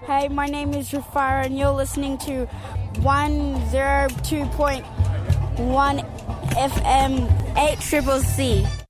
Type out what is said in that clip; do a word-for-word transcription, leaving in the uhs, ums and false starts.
Hey, my name is Rufara, and you're listening to one oh two point one F M eight Triple C.